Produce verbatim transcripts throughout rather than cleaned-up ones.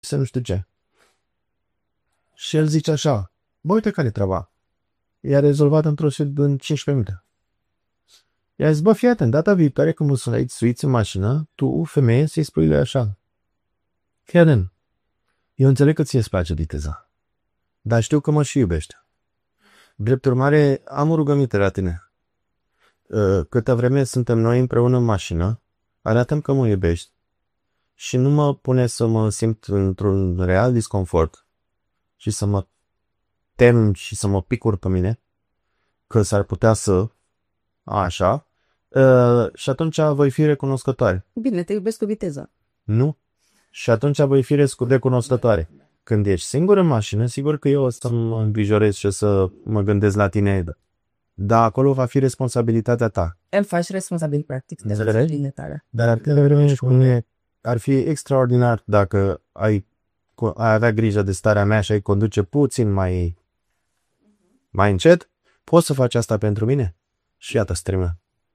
să nu știu ce. Și el zice așa, bă, uite care e treaba. I-a rezolvat într-o zi în cincisprezece minute. I-a zis, bă, fii atent, data viitoare când mă sun aici, suiți în mașină, tu, femeie, să-i spui lui așa. Fii atent, eu înțeleg că ție îți place viteza, dar știu că mă și iubește. Drept urmare, am o rugăminte la tine. Câtă vreme suntem noi împreună în mașină, arată-mi că mă iubești și nu mă pune să mă simt într-un real disconfort și să mă tem și să mă picur pe mine, că s-ar putea să așa, uh, și atunci voi fi recunoscătoare. Bine, te iubesc cu viteză. Nu? Și atunci voi fi recunoscătoare. Când ești singur în mașină, sigur că eu o să mă îngrijorez și o să mă gândesc la tine, dar acolo va fi responsabilitatea ta. Îl faci responsabil, practic, de Înțelegi? tale. Dar ar fi, ar fi extraordinar dacă ai, ai avea grijă de starea mea și ai conduce puțin mai, mai încet. Poți să faci asta pentru mine? Și iată, strămă.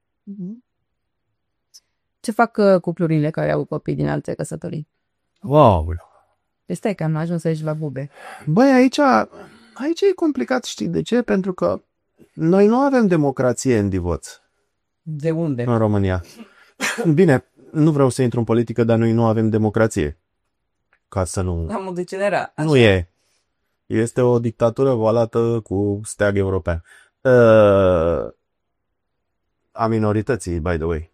Ce fac uh, cuplurile care au copii din alte căsătorii? Wow! Stai că am ajuns aici la bube. Băi, aici, aici e complicat, știi de ce? Pentru că noi nu avem democrație în divorț. De unde? În România. Bine, nu vreau să intru în politică, dar noi nu avem democrație. Ca să nu... Am o degenera. Nu e. Este o dictatură voalată cu steag european. Uh, a minorității, by the way.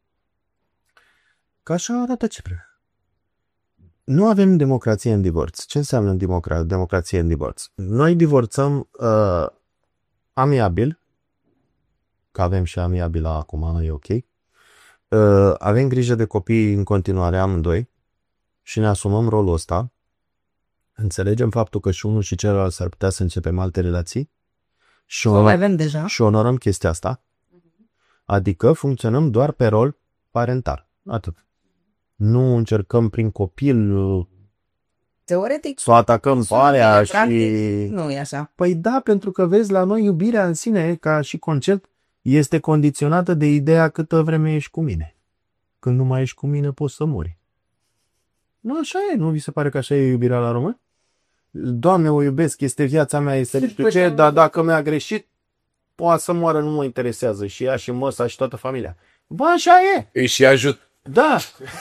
Ca așa arată Cipru. Nu avem democrație în divorț. Ce înseamnă democra- democrație în divorț? Noi divorțăm uh, amiabil, că avem și amiabil acum, e ok. Uh, avem grijă de copii în continuare amândoi și ne asumăm rolul ăsta. Înțelegem faptul că și unul și celălalt s-ar putea să începem alte relații și, onor- avem deja. și onorăm chestia asta. Adică funcționăm doar pe rol parental. Atât. Nu încercăm prin copil teoretic să o atacăm pe alea și... Nu e așa. Păi da, pentru că vezi, la noi iubirea în sine, ca și concept, este condiționată de ideea câtă vreme ești cu mine. Când nu mai ești cu mine, poți să mori. Nu, așa e. Nu vi se pare că așa e iubirea la român? Doamne, o iubesc, este viața mea, este nu știu ce, dar dacă mi-a greșit, poate să moară, nu mă interesează. Și ea, și măsa, și toată familia. Bă, așa e. Îi și ajut. Da.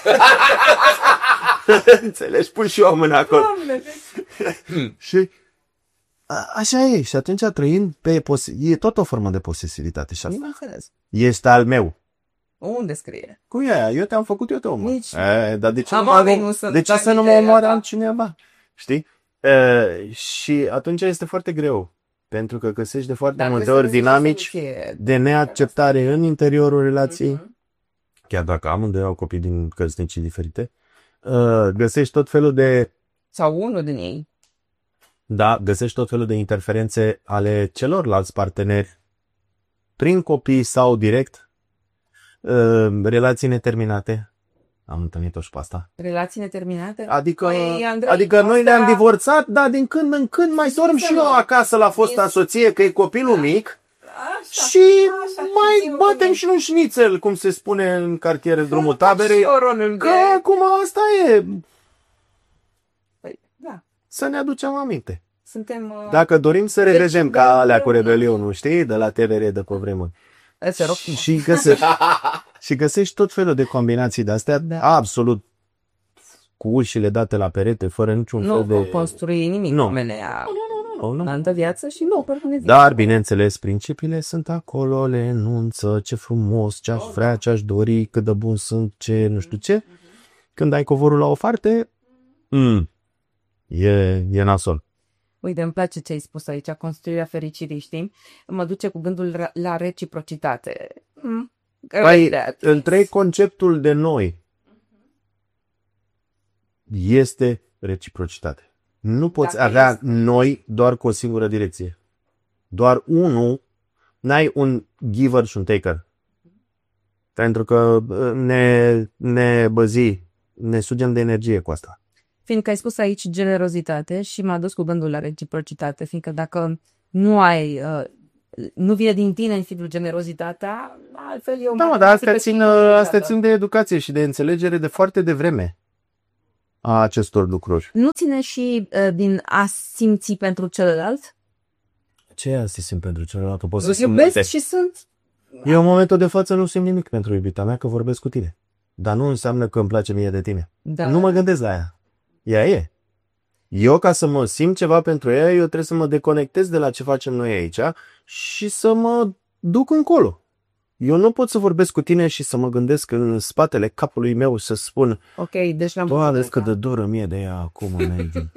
Înțelegi? Pun și eu o mână acolo. Și a, așa e. Și atunci trăind pe pos- e tot o formă de posesivitate. Și asta este al meu. Unde scrie? Cu ea, eu te-am făcut, eu te omor. Nici... E, dar de ce, Am nu, mă, nu de ce să nu mă omoare altcineva? Știi? E, și atunci este foarte greu. Pentru că găsești de foarte Dar multe ori dinamici de neacceptare în interiorul relației. Uh-huh. Chiar dacă amândoi au copii din căsnicii diferite, uh, găsești tot felul de... Sau unul din ei. Da, găsești tot felul de interferențe ale celorlalți parteneri, prin copii sau direct, uh, relații neterminate. Am întâlnit-o și pe asta. Relații neterminate? Adică, Păi, Andrei, adică noi asta... ne-am divorțat, dar din când în când mai dorm și eu acasă la fosta este... soție, că e copilul mic. Așa, și așa, mai batem și un șnițel, cum se spune în cartiere drumul taberei, că acum asta e. Păi, da. Să ne aducem aminte. Suntem, uh... Dacă dorim să revedem ca alea cu Rebelionul, știi, de la T V R de pe vremuri. Și găsești, și găsești tot felul de combinații de astea, da. Absolut cu ușile date la perete, fără niciun nu fel de... Nu construi nimic, nu. Omenea. Nu, nu. Altă viață și nu, dar, bineînțeles, principiile sunt acolo, le enunță, ce frumos, ce-aș vrea, ce-aș dori, cât de bun sunt, ce, nu știu ce. Când ai covorul la o parte, mm, e, e nasol. Uite, îmi place ce ai spus aici, construirea fericirii, știi? Mă duce cu gândul la reciprocitate. Mm. Păi, întreg conceptul de noi este reciprocitate. Nu poți Dacă avea este... noi doar cu o singură direcție. Doar unul, n-ai un giver și un taker. Pentru că ne, ne băzi, ne sugem de energie cu asta. Fiindcă ai spus aici generozitate și m-a dus cu gândul la reciprocitate, fiindcă dacă nu ai, uh, nu vine din tine în fibru generozitatea, altfel eu... Da, mă, dar astea țin, astea țin de educație și de înțelegere de foarte devreme. a acestor lucruri. Nu ține și uh, din a simți pentru celălalt? Ce e asta simt pentru celălalt? Pot să Îți simt iubesc multe. și sunt... Eu în momentul de față nu simt nimic pentru iubita mea, că vorbesc cu tine. Dar nu înseamnă că îmi place mie de tine. Da. Nu mă gândesc la ea. Ea e. Eu, ca să mă simt ceva pentru ea, eu trebuie să mă deconectez de la ce facem noi aici și să mă duc încolo. Eu nu pot să vorbesc cu tine și să mă gândesc în spatele capului meu să spun Ok, deci l-am Doamne, putut, cât da. de dură mie de ea acum. Man.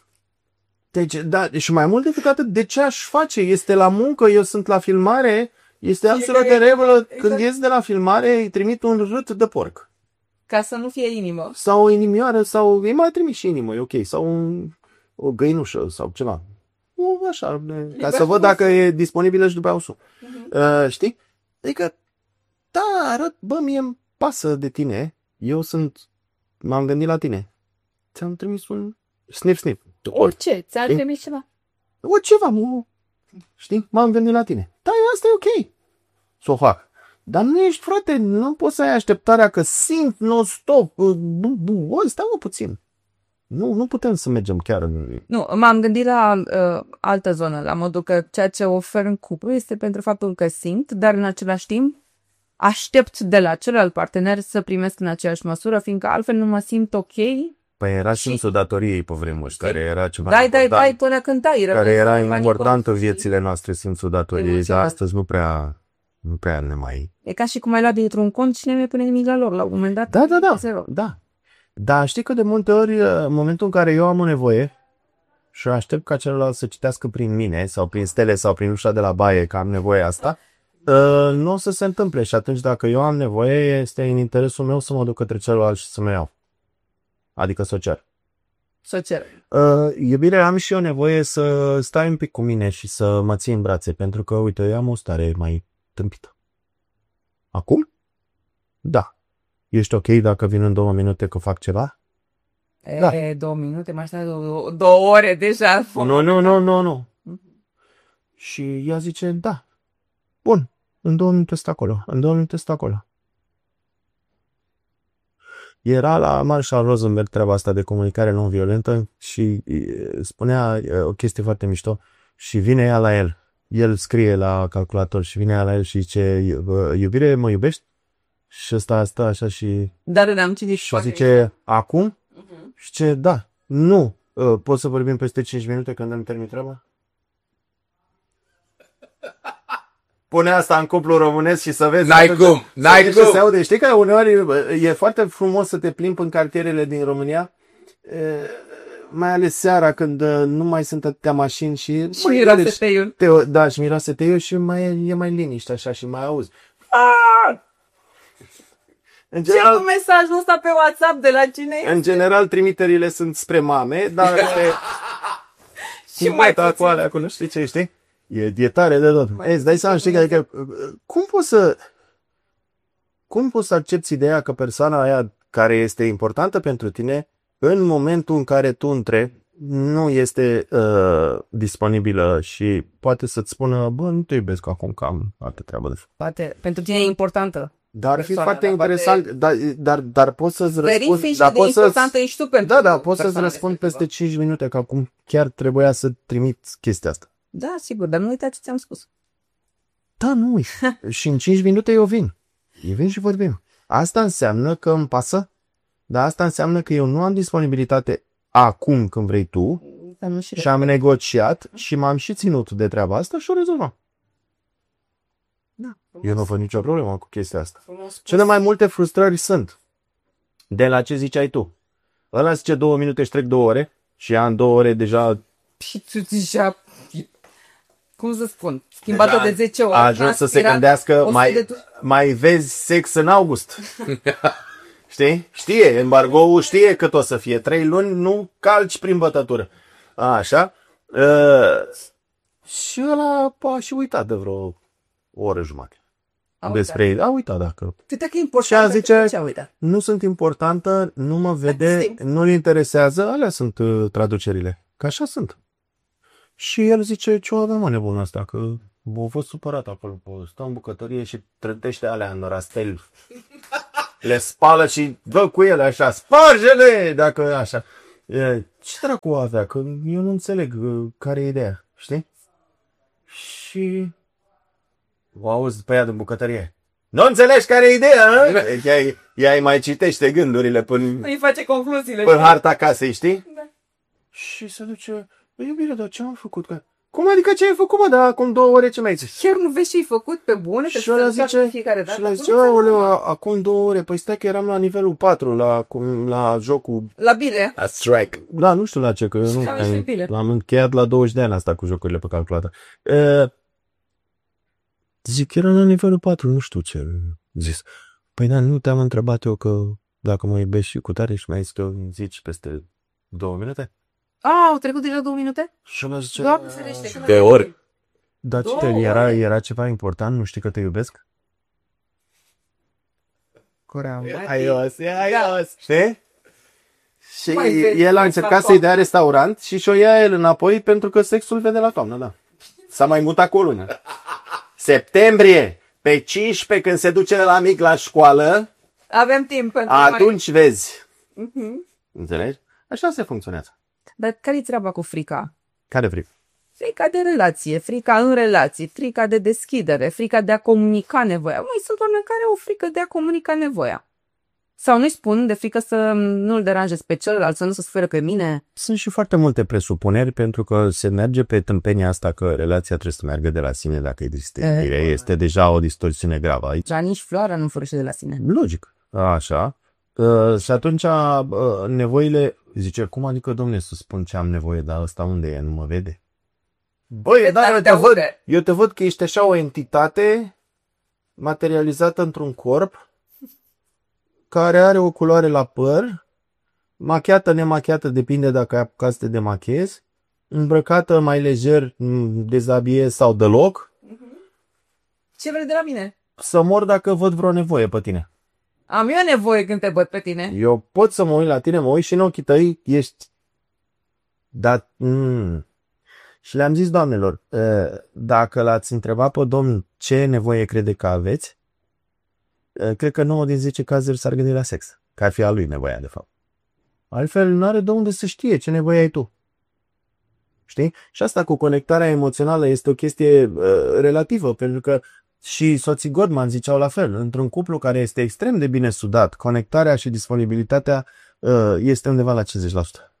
Deci, da, și mai mult decât atât, de ce aș face? Este la muncă, eu sunt la filmare, este absolut de regulă. exact. Când ies de la filmare, îi trimit un rât de porc. Ca să nu fie inimă. Sau o inimioară, sau îi mai trimit și inimă, e ok. Sau un, o găinușă, sau ceva. O, așa, de, ca să văd dacă e disponibilă și după aia o sun. Uh-huh. Uh, știi? Adică, da, arăt, bă, mie îmi pasă de tine. Eu sunt, m-am gândit la tine. Ți-am trimis un snip, snip. Orice, ți-ar E? trimis ceva. O, ceva, mă, știi? M-am gândit la tine. Da, asta e ok. Să o fac. Dar nu ești, frate, nu poți să ai așteptarea că simt non-stop. Bă, stai mă puțin. Nu, nu putem să mergem chiar în... Nu, m-am gândit la uh, altă zonă, la modul că ceea ce ofer în cuplu este pentru faptul că simt, dar în același timp aștept de la celălalt partener să primesc în aceeași măsură, fiindcă altfel nu mă simt ok. Păi era Și- simțul datoriei pe vremuri, care era ceva Dai, dai, important, dai până când tai. care era rămâi important în faci viețile noastre, simțul datoriei. Dar Emoțional. astăzi nu prea, nu prea ne mai... E ca și cum ai luat dintr-un cont și nu mai pune nimic la lor. La un moment dat, Da, da, da. zero. Da. Dar știi că de multe ori, în momentul în care eu am o nevoie și aștept ca celălalt să citească prin mine sau prin stele sau prin ușa de la baie că am nevoie asta, uh, nu o să se întâmple. Și atunci dacă eu am nevoie, este în interesul meu să mă duc către celălalt și să mă iau. Adică să o cer. Să cer. Uh, iubire, am și eu nevoie să stai un pic cu mine și să mă ții în brațe, pentru că, uite, eu am o stare mai tâmpită. Acum? Da. Ești ok dacă vin în două minute că fac ceva? E, Da. două minute, mai stai două, două ore deja. Nu, nu, nu, nu, nu. Și ea zice, da. Bun, în două minute stă acolo, în două minute stă acolo. Era la Marshall Rosenberg treaba asta de comunicare non-violentă și e, spunea e, o chestie foarte mișto și vine ea la el. El scrie la calculator și vine ea la el și zice, iubire, mă iubești? Și ăsta stă așa și, Dar ne-am citit și zice, acum? Și ce, da, nu. Uh, Poți să vorbim peste cinci minute când îmi termin treaba? Pune asta în cuplu românesc și să vezi. N-ai să- cum, să n-ai vezi ce cum. se aude. Știi că uneori bă, e foarte frumos să te plimbi în cartierele din România, e, mai ales seara când uh, nu mai sunt atâtea mașini și... Și mai miroase auzi teiul. teo, da, și miroase teiul și mai, e- e mai liniște așa și mai auzi. În Ce general, cu mesajul ăsta pe WhatsApp de la cine? în general, trimiterile sunt spre mame, dar Și cu mai meta cu puțin. alea acolo, știi ce, știi? E, e tare de tot. Ei, îți dai seama, știi, că, adică, cum poți să cum poți să accepti ideea că persoana aia care este importantă pentru tine, în momentul în care tu întrebi, nu este uh, disponibilă și poate să-ți spună, bă, nu te iubesc acum, că am altă treabă de făcut. Poate, pentru tine e importantă. Dar ar fi Persoana, foarte dar interesant, dar, dar, dar poți să-ți răspund. Verifici dar de poți să importantă ești tu pentru Da, da, pot să-ți persoana răspund respectivă. peste cinci minute, că acum chiar trebuia să trimit chestia asta. Da, sigur, dar nu uita ce ți-am spus. Da, nu uit. Și în cinci minute eu vin. Eu vin și vorbim. Asta înseamnă că îmi pasă, dar asta înseamnă că eu nu am disponibilitate acum când vrei tu Dar nu și și am negociat și m-am și ținut de treaba asta și o rezolvăm. Da, Eu nu văd nicio problemă cu chestia asta. frumos spus. Cele mai multe frustrări sunt de la ce ziceai tu. Ăla zice două minute și trec două ore și ea în două ore deja Și tu deja, cum să spun, schimbată Deja de zece ori. a ajuns să se Era gândească, o sută mai, de tu- mai vezi sex în august. Știi? Știe, embargoul știe cât o să fie. Trei luni nu calci prin bătătură. Așa. Uh, și ăla a și uitat de vreo o oră jumătate. A Despre ei. A uitat dacă Cât că e important. Și a zice- Ce a uitat? nu sunt importantă, nu mă vede, Simt. nu-l interesează, alea sunt uh, traducerile. Că așa sunt. Și el zice, ce o avem mă nebun asta, că a fost supărat acolo, stă în bucătărie și trântește alea în rastel. le spală și dă cu ele așa, sparge-le, dacă așa. Ce dracu avea? Că eu nu înțeleg care e ideea, știi? Și o auzi pe ea din bucătărie. Nu înțelegi care e ideea, ea, ea îi mai citește gândurile până, îi face concluziile. până harta casei, știi? Da. Și se duce, băi, iubire, dar ce am făcut? Că... Cum adică ce ai făcut, mă? Dar acum două ore ce mai zici? Chiar nu vezi ce ai făcut pe bune? Și ăla zice, fiecare dată, și ăla zice, aoleu, acum două ore, păi stai că eram la nivelul patru, la, cum, la jocul... La bile. La strike. Da, nu știu la ce, că eu nu l-am încheiat la douăzeci de ani asta cu jocurile pe calculator. Uh, zic, eram la nivelul patru, nu știu ce zis. Păi da, nu te-am întrebat eu că dacă mă iubești și cu tare și mai zis că zici peste două minute? A, au trecut deja două minute? Și ăla zice, Doamne ferește. de ori. Dar ce, era, era ceva important? Nu știi că te iubesc? Coream. E haios, e haios, știi? Și el a încercat să-i dea restaurant și și-o ia el înapoi pentru că sexul vede la toamnă, da. S-a mai mutat cu o lună. Septembrie, pe cincisprezece, când se duce la mic la școală, avem timp pentru atunci mai... vezi. Uh-huh. Înțelegi? Așa se funcționează. Dar care-i treaba cu frica? Care frică? Frica de relație, frica în relații, frica de deschidere, frica de a comunica nevoia. Mai sunt oameni care au frică de a comunica nevoia. Sau nu-i spun de frică să nu-l deranjez pe celălalt, să nu se sferă pe mine. Sunt și foarte multe presupuneri, pentru că se merge pe tâmpenia asta că relația trebuie să meargă de la sine dacă există iubire. Este deja o distorsiune gravă aici. Dar nici floarea nu furăște de la sine. Logic. Așa. Uh, și atunci uh, nevoile... Zice, cum adică, domne, să spun ce am nevoie, dar ăsta unde e? Nu mă vede? Băi, dar eu te, văd, eu te văd că ești așa o entitate materializată într-un corp care are o culoare la păr, machiată, nemachiată, depinde dacă ai apucat să te demachiezi, îmbrăcată mai lejer, dezabiez sau deloc. Ce vrei de la mine? Să mor dacă văd vreo nevoie pe tine. Am eu nevoie când te văd pe tine. Eu pot să mă uit la tine, mă uit și în ochii tăi ești... Dar... Mm. Și le-am zis doamnelor, dacă l-ați întrebat pe domnul ce nevoie crede că aveți, cred că nouă din zece cazuri s-ar gândi la sex, că ar fi a lui nevoia, de fapt. Altfel, nu are de unde să știe ce nevoie ai tu. Știi? Și asta cu conectarea emoțională este o chestie uh, relativă, pentru că și soții Gottman ziceau la fel. Într-un cuplu care este extrem de bine sudat, conectarea și disponibilitatea uh, este undeva la cincizeci la sută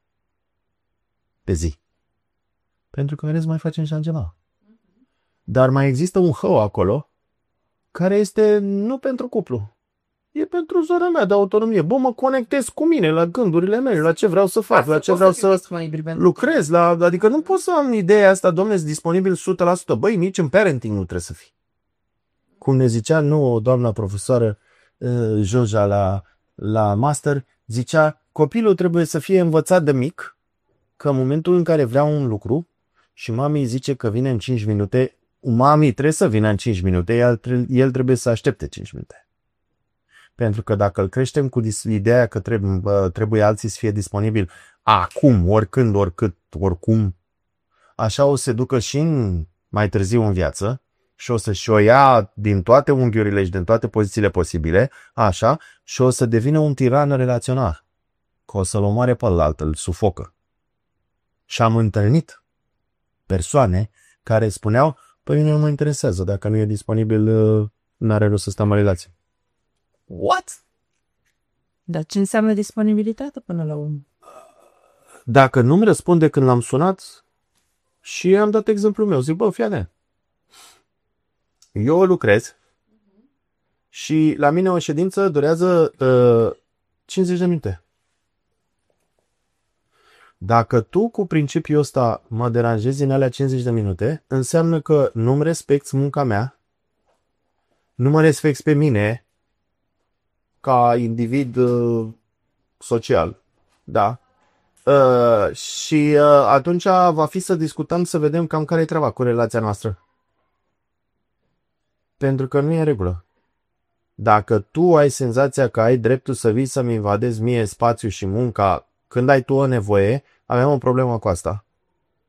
pe zi. Pentru că, vedeți, mai facem și altceva. Dar mai există un hău acolo care este nu pentru cuplu. E pentru zona mea de autonomie. Bă, mă conectez cu mine, la gândurile mele, la ce vreau să fac, asta la ce vreau să, să lucrez. La, adică nu pot să am ideea asta, domnule, sunt disponibil o sută la sută. Băi, nici în parenting nu trebuie să fii. Cum ne zicea, nu, doamna profesoară uh, Joja la, la master, zicea, copilul trebuie să fie învățat de mic că în momentul în care vrea un lucru și mami zice că vine în cinci minute, mami trebuie să vină în cinci minute, el, el trebuie să aștepte cinci minute. Pentru că dacă îl creștem cu ideea că trebuie, trebuie alții să fie disponibil acum, oricând, oricât, oricum, așa o să se ducă și în, mai târziu în viață și o să-și o ia din toate unghiurile și din toate pozițiile posibile, așa, și o să devină un tiran relațional. Că o să-l omoare pe ălalt, îl sufocă. Și am întâlnit persoane care spuneau, păi mine nu mă interesează, dacă nu e disponibil, n-are rost să stăm în relație. What? Dar ce înseamnă disponibilitate până la urmă? Dacă nu-mi răspunde când l-am sunat și am dat exemplul meu, zic, bă, fii atent. Eu lucrez și la mine o ședință durează uh, cincizeci de minute. Dacă tu cu principiul ăsta mă deranjezi în alea cincizeci de minute, înseamnă că nu-mi respecti munca mea, nu mă respecti pe mine ca individ uh, social, da? Uh, și uh, atunci va fi să discutăm, să vedem cam care e treaba cu relația noastră. Pentru că nu e în regulă. Dacă tu ai senzația că ai dreptul să vii să-mi invadezi mie spațiu și munca când ai tu o nevoie, avem o problemă cu asta.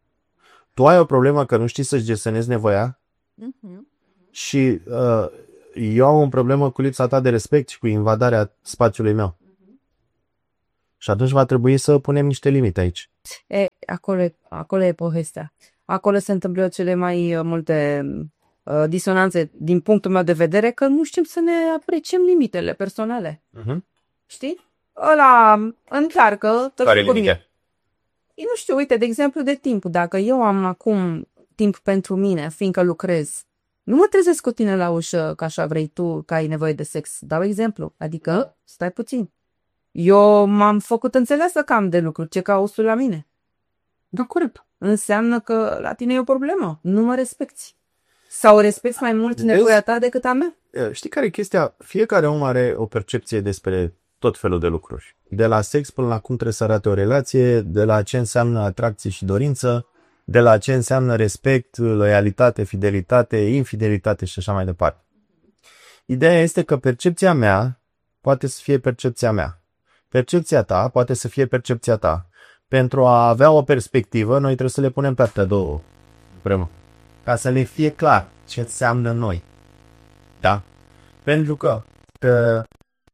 Tu ai o problemă că nu știi să-ți gestionezi nevoia uh-huh. și uh, eu am o problemă cu lipsa ta de respect și cu invadarea spațiului meu. Și atunci va trebui să punem niște limite aici. E, acolo, e, acolo e povestea. Acolo se întâmplă cele mai multe uh, disonanțe din punctul meu de vedere, că nu știm să ne apreciem limitele personale. Uh-huh. Știi? Ăla încearcă... Care limite? Eu nu știu, uite, de exemplu, de timp. Dacă eu am acum timp pentru mine, fiindcă lucrez, nu mă trezesc cu tine la ușă că așa vrei tu, că ai nevoie de sex. Dau exemplu. Adică, stai puțin. Eu m-am făcut înțeleasă că am de lucru, ce cauți la mine. Da, corect. Înseamnă că la tine e o problemă. Nu mă respecti. Sau respecti mai mult nevoia ta decât a mea? Știi care e chestia? Fiecare om are o percepție despre tot felul de lucruri. De la sex până la cum trebuie să arate o relație, de la ce înseamnă atracție și dorință, de la ce înseamnă respect, loialitate, fidelitate, infidelitate și așa mai departe. Ideea este că percepția mea poate să fie percepția mea. Percepția ta poate să fie percepția ta. Pentru a avea o perspectivă, noi trebuie să le punem pe astea două împreună. Ca să le fie clar ce înseamnă noi. Da? Pentru că, că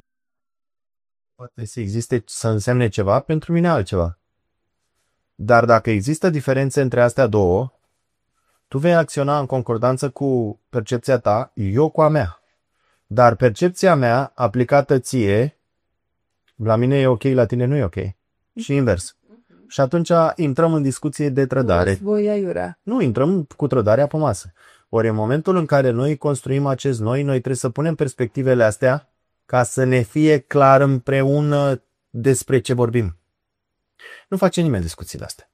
poate să existe, să însemne ceva, pentru mine altceva. Dar dacă există diferențe între astea două, tu vei acționa în concordanță cu percepția ta, eu cu a mea. Dar percepția mea, aplicată ție, la mine e ok, la tine nu e ok. Și invers. Și atunci intrăm în discuție de trădare. Nu, intrăm cu trădarea pe masă. Ori în momentul în care noi construim acest noi, noi trebuie să punem perspectivele astea ca să ne fie clar împreună despre ce vorbim. Nu face nimeni discuțiile astea.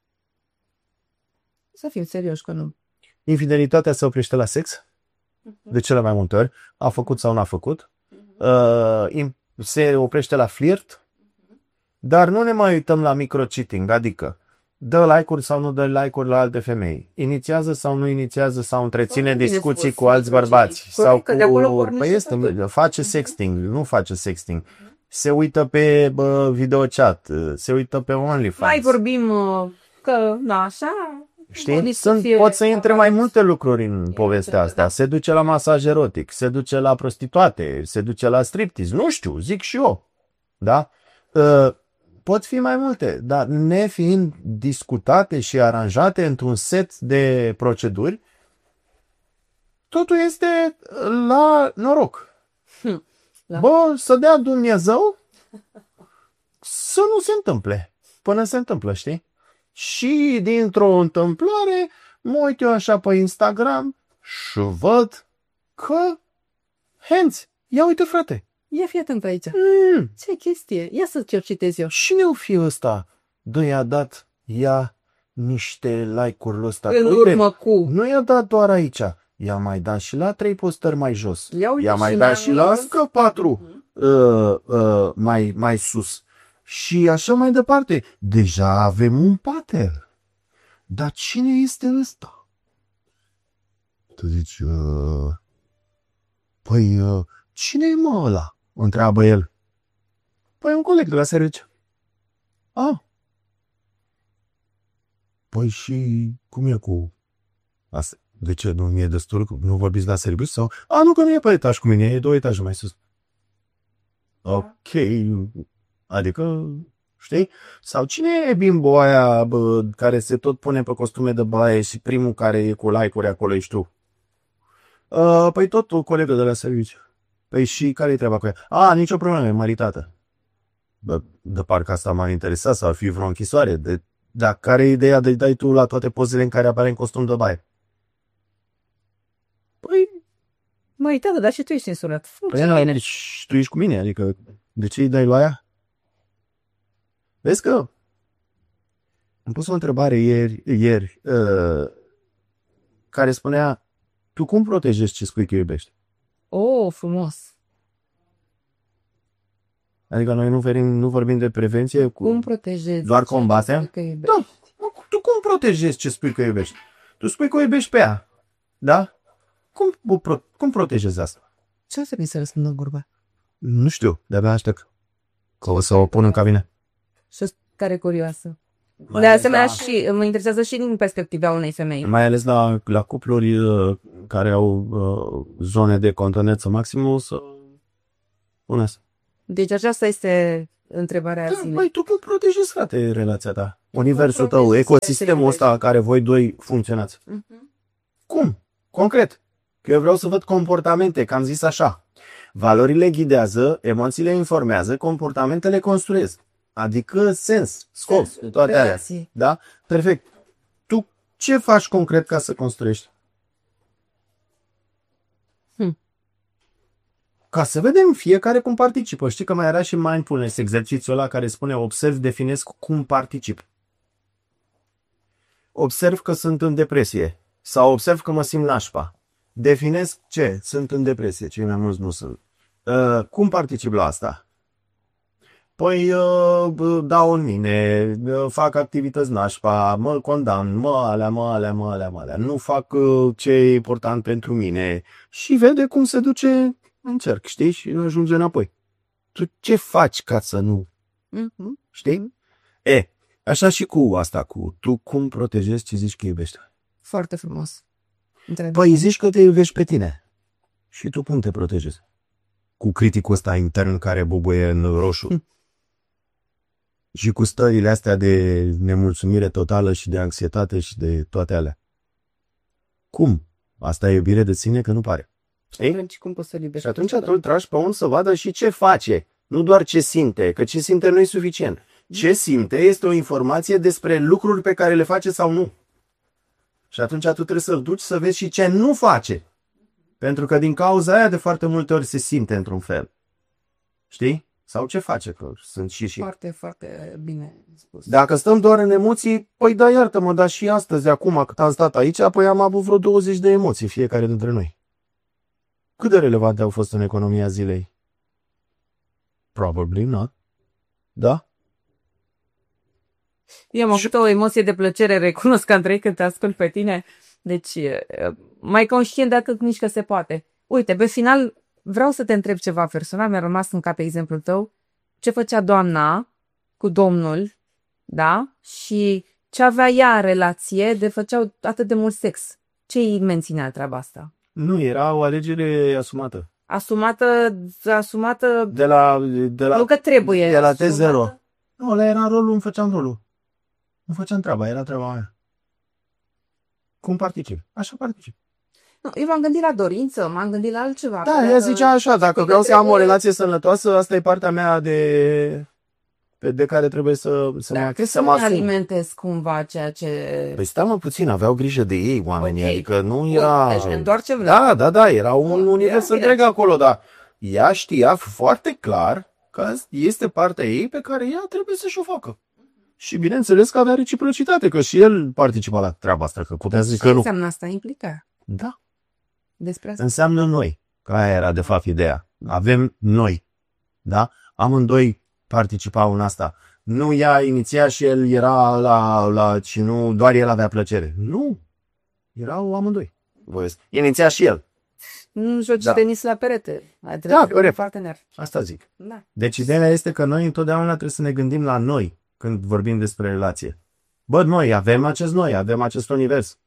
Să fim serioși că nu. Infidelitatea se oprește la sex? De cele mai multe ori. A făcut sau n-a făcut. Uh, se oprește la flirt. Dar nu ne mai uităm la micro-cheating, adică dă like-uri sau nu dă like-uri la alte femei, inițiază sau nu inițiază sau întreține discuții cu alți bărbați, sau cu... Păi este, face sexting, nu face sexting, se uită pe bă, videochat, se uită pe OnlyFans. Mai vorbim că, na, așa... Știi? Sunt, pot să intre mai multe lucruri în povestea asta. Se duce la masaj erotic, se duce la prostituate, se duce la striptease, nu știu, zic și eu. Da? Uh, Pot fi mai multe, dar nefiind discutate și aranjate într-un set de proceduri, totul este la noroc. Hm, da. Bă, să dea Dumnezeu să nu se întâmple până se întâmplă, știi? Și dintr-o întâmplare mă uit eu așa pe Instagram și văd că Henți, ia uite frate. Ia fii atent aici. Mm. Ce chestie? Ia să ce citez eu. Cine o fi ăsta? Dă, i-a dat ea niște like-uri ăsta. În Uite, urmă cu... nu i-a dat doar aici. I-a mai dat și la trei postări mai jos. Ia I-a mai dat și la încă patru uh-huh. uh, uh, mai, mai sus. Și așa mai departe. Deja avem un pattern. Dar cine este ăsta? Tu zici... Uh, păi... Uh, cine e mă ăla? Întreabă el. Păi un coleg de la serviciu. Ah. Păi și cum e cu asta? De ce? Nu mi-e destul? Nu vorbiți la serviciu? Sau? A, nu, că nu e pe etaj cu mine, e două etaje mai sus. Ok. Adică, știi? Sau cine e bimbo aia bă, care se tot pune pe costume de baie și primul care e cu like-uri acolo ești tu? Uh, păi tot o colegă de la serviciu. Păi și care-i treaba cu ea? A, nicio problemă, e maritată. Bă, de parcă asta m-ar interesa, să ar fi vreo închisoare. De, dar care e ideea de dai tu la toate pozele în care apare în costum de baie? Păi... Măi, tată, dar și tu ești însurat. Păi nu, deci tu ești cu mine, adică de ce îi dai la aia? Vezi că am pus o întrebare ieri, ieri uh, care spunea, tu cum protejezi ce spui că iubești? Oh, frumos. Adică noi nu vorbim, nu vorbim de prevenție. Cu... Cum protejezi? Doar combatem? Da. Tu cum protejezi ce spui că iubești? Tu spui că o iubești pe ea. Da? Cum, pro, cum protejezi asta? Ce o să mi se răspundă gurba? Nu știu, de-abia aștept. Că o să o pun în cabine. Și care curioasă. Mai de asemenea, da. Și mă interesează și din perspectiva unei femei. Mai ales la, la cupluri care au uh, zone de contoneță maximă să punească. Deci aceasta este întrebarea Da, zilei. băi, tu cum protejezi, frate, relația ta? Universul tău, protejezi ecosistemul ăsta relația? care voi doi funcționați. Mhm. Cum? Concret. Că eu vreau să văd comportamente, că am zis așa. Valorile ghidează, emoțiile informează, comportamentele construiesc. Adică sens, scop, Sensul, toate alea. relații. Da? Perfect. Tu ce faci concret ca să construiești? Hm. Ca să vedem fiecare cum participă. Știi că mai era și mindfulness, exercițiul ăla care spune observ, definesc cum particip. Observ că sunt în depresie sau observ că mă simt nașpa. Definesc ce? Sunt în depresie, cei mai mulți nu sunt. Uh, cum particip la asta? Păi uh, dau în mine, uh, fac activități nașpa, mă condamn, mă alea, mă alea, mă alea, mă alea. Nu fac uh, ce e important pentru mine. Și vede cum se duce în cerc, știi? Și ajunge înapoi. Tu ce faci ca să nu? Mhm. Știi? E, așa și cu asta, cu tu cum protejezi ce zici că iubești. Foarte frumos. Între- Păi zici că te iubești pe tine. Și tu cum te protejezi? Cu criticul ăsta intern care bubuie în roșu. Hm. Și cu stările astea de nemulțumire totală și de anxietate și de toate alea. Cum? Asta e iubire de sine că nu pare. Ei? Atunci cum poți să-l iubești? Și atunci tu îl tragi pe un să vadă și ce face. Nu doar ce simte, că ce simte nu e suficient. Ce simte este o informație despre lucruri pe care le face sau nu. Și atunci tu trebuie să-l duci să vezi și ce nu face. Pentru că din cauza aia de foarte multe ori se simte într-un fel. Știi? Sau ce face, că sunt și și. Foarte, foarte bine spus. Dacă stăm doar în emoții, păi da, iartă-mă, dar și astăzi, acum cât am stat aici, apoi am avut vreo douăzeci de emoții fiecare dintre noi. Cât de relevante au fost în economia zilei? Probably not. Da? Eu am avut o emoție de plăcere, recunosc, Andrei, când te ascult pe tine. Deci, e, mai conștient de atât nici că se poate. Uite, pe final, vreau să te întreb ceva personal, mi-a rămas în cap exemplul tău. Ce făcea doamna cu domnul, da? Și ce avea ea în relație de făceau atât de mult sex. Ce îi menținea treaba asta? Nu, era o alegere asumată. Asumată, asumată, De la, de la, nu că trebuie. de la T asumată. zero. Nu, ăla era rolul, îmi făceam rolul. Nu făceam treaba, era treaba mea. Cum particip? Așa particip. Nu, eu m-am gândit la dorință, m-am gândit la altceva. Da, Că ea zicea așa, dacă vreau să am o relație sănătoasă, asta e partea mea de, pe- de care trebuie să, să mă, Dacă să să mă nu asum. alimentez cumva ceea ce... Păi stai mă puțin, aveau grijă de ei oamenii, Ok. adică nu Bun, era... deci îndoar ce vreau. Da, da, da, era un Bun, univers era întreg bine. acolo, dar ea știa foarte clar că este partea ei pe care ea trebuie să-și o facă. Și bineînțeles că avea reciprocitate, că și el participa la treaba asta, că putea să zic că Ce nu. înseamnă asta? Implica. Da. Despre asta. Înseamnă noi, că aia era de fapt ideea. Avem noi, da? Amândoi participau în asta. Nu ea iniția și el era la, la și nu doar el avea plăcere. Nu, erau amândoi. Voiesc. Iniția și el. Nu joci Da. tenis la perete. Ai Da, trebuie corect. un partener. Asta zic. Da. Deci ideea este că noi întotdeauna trebuie să ne gândim la noi când vorbim despre relație. Bă, noi avem acest noi, avem acest univers.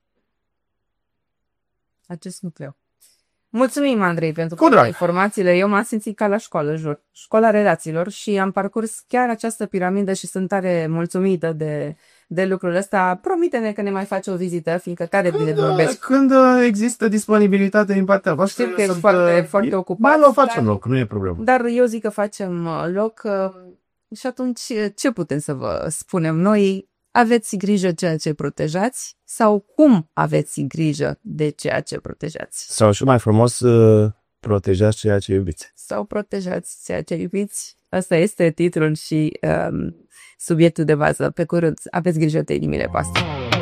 Acest nucleu. Mulțumim, Andrei, pentru Cu drag. informațiile. Eu m-am simțit ca la școală, jur. Școala relațiilor și am parcurs chiar această piramidă și sunt tare mulțumită de, de lucrul ăsta. Promite-ne că ne mai faci o vizită, fiindcă tare bine vorbești. Când uh, există disponibilitate din partea voastră, Știu că ești sunt, foarte- uh, foarte ocupat, Ba, nu facem dar- loc, nu e problemă. Dar eu zic că facem uh, loc uh, și atunci uh, ce putem să vă spunem noi? Aveți grijă ceea ce protejați sau cum aveți grijă de ceea ce protejați? Sau și mai frumos, uh, protejați ceea ce iubiți. Sau protejați ceea ce iubiți? Asta este titlul și um, subiectul de bază. Pe curând, aveți grijă de inimile voastre.